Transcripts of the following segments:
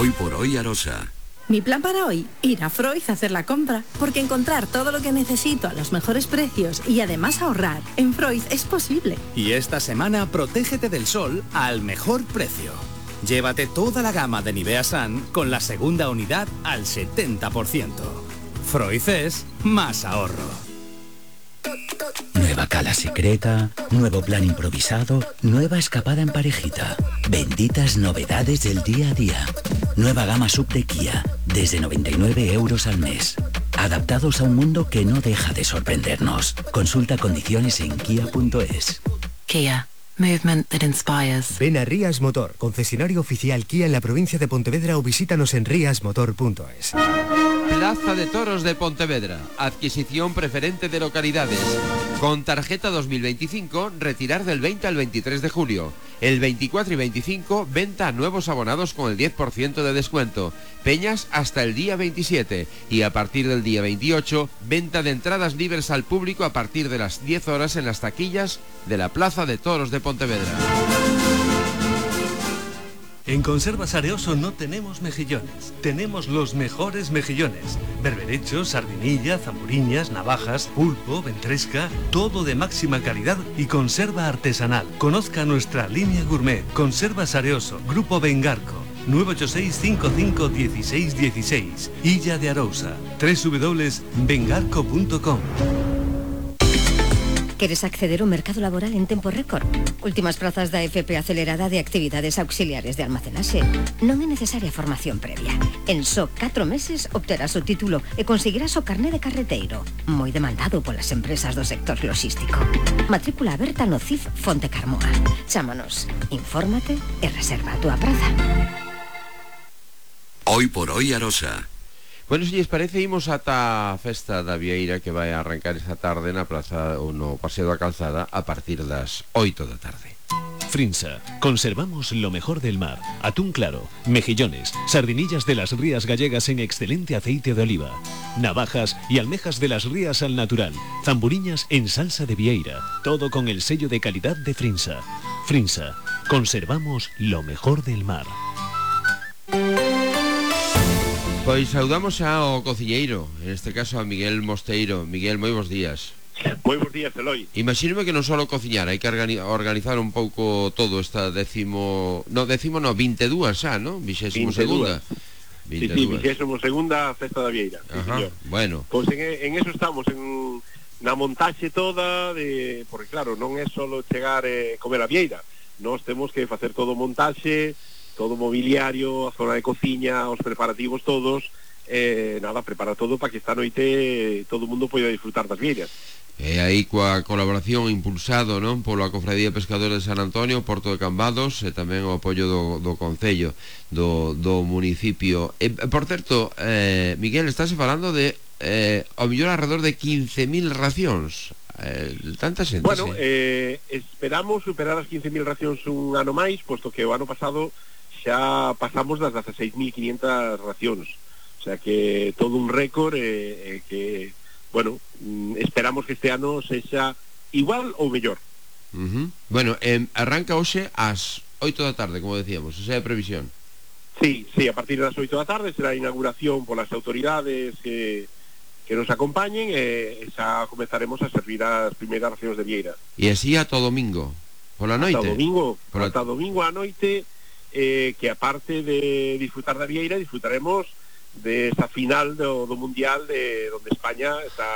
Hoy por hoy Arosa. Mi plan para hoy, ir a Freud a hacer la compra, porque encontrar todo lo que necesito a los mejores precios y además ahorrar en Freud es posible. Y esta semana protégete del sol al mejor precio. Llévate toda la gama de Nivea Sun con la segunda unidad al 70%. Freud es más ahorro. Nueva cala secreta, nuevo plan improvisado, nueva escapada en parejita. Benditas novedades del día a día. Nueva gama sub de Kia, desde 99 euros al mes. Adaptados a un mundo que no deja de sorprendernos. Consulta condiciones en kia.es. Kia. Movement that inspires. Ven a Rías Motor, concesionario oficial Kia en la provincia de Pontevedra, o visítanos en riasmotor.es. Plaza de Toros de Pontevedra. Adquisición preferente de localidades. Con tarjeta 2025, retirar del 20 al 23 de julio. El 24 y 25, venta a nuevos abonados con el 10% de descuento. Peñas hasta el día 27. Y a partir del día 28, venta de entradas libres al público a partir de las 10 horas en las taquillas de la Plaza de Toros de Pontevedra. En Conservas Areoso no tenemos mejillones, tenemos los mejores mejillones. Berberechos, sardinilla, zamburiñas, navajas, pulpo, ventresca, todo de máxima calidad y conserva artesanal. Conozca nuestra línea gourmet. Conservas Areoso, Grupo Vengarco, 986-55-1616, Illa de Arousa, www.vengarco.com. ¿Queres acceder a un mercado laboral en tempo récord? Últimas prazas da FP acelerada de actividades auxiliares de almacenaxe. Non é necesaria formación previa. En só 4 meses obterás o título e conseguirás o carné de carreteiro, moi demandado polas empresas do sector logístico. Matrícula aberta no CIF Fonte Carmoa. Chámanos, infórmate e reserva a túa praza. Hoy por hoy Arosa. Bueno, si lles parece, imos ata a festa da Vieira que vai a arrancar esta tarde na plaza ou no Paseo da Calzada a partir das 8 da tarde. Frinsa, conservamos lo mejor del mar, atún claro, mejillones, sardinillas de las rías gallegas en excelente aceite de oliva, navajas y almejas de las rías al natural, zamburiñas en salsa de Vieira, todo con el sello de calidad de Frinsa. Frinsa, conservamos lo mejor del mar. Pois saudamos ao cociñeiro, en este caso a Miguel Mosteiro. Miguel, moi bons días. Moi bons días, Eloi. Imagínome que non só cociñar, hai que organizar un pouco todo esta 22 xa, non? 22ª. Sí, 22ª festa da Vieira. Ajá, bueno. Pois en eso estamos, na montaxe toda, porque claro, non é só chegar e comer a Vieira. Nós temos que facer todo o montaxe, todo o mobiliario, a zona de cociña, os preparativos todos, prepara todo para que esta noite todo o mundo poida disfrutar das vieiras. E aí coa colaboración impulsado, non, pola Cofradía de Pescadores de San Antonio, Porto de Cambados, e tamén o apoio do Concello, do municipio. Por certo, Miguel, estáse falando de ao mellor alrededor de 15.000 racións. Tanta xente. Bueno, esperamos superar as 15.000 racións un ano máis, posto que o ano pasado xa pasamos das 16.500 racións, o sea que todo un récord, que, bueno, esperamos que este ano sexa igual ou mellor. Bueno, arranca hoxe ás 8 da tarde, como decíamos, esa é a previsión. Sí, a partir das 8 da tarde será a inauguración polas autoridades que nos acompañen, e xa comezaremos a servir as primeiras racións de Vieira. E así ata o domingo, pola noite? Ata o domingo á noite, que aparte de disfrutar da Vieira, disfrutaremos de esa final do Mundial, donde España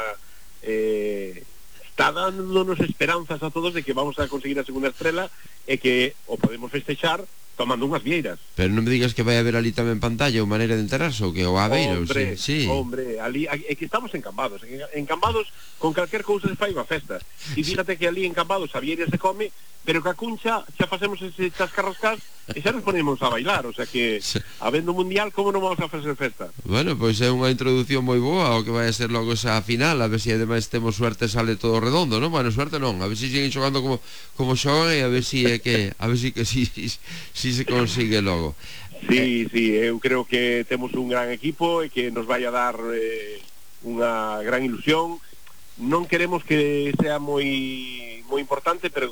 está dándonos esperanzas a todos de que vamos a conseguir a segunda estrela e que o podemos festexar tomando unhas vieiras. Pero non me digas que vai haber ali tamén pantalla ou maneira de enterarse, ou que o Aveiro, sí. Hombre, ali é que estamos en Cambados con calquer cousa se fai unha festa. E fíjate que ali en Cambados a vieira se come, pero que a Cuncha xa facemos ese chascarrascás e xa nos ponemos a bailar, o sea que habendo mundial, como non vamos a facer festa? Bueno, pois é unha introducción moi boa ao que vai a ser logo esa final, a ver se ademais temos suerte, sale todo redondo, non? Bueno, suerte non, a ver se siguen xogando como xogan e a ver se se consigue logo. Sí, eu creo que temos un gran equipo e que nos vai a dar unha gran ilusión. Non queremos que sea moi importante, pero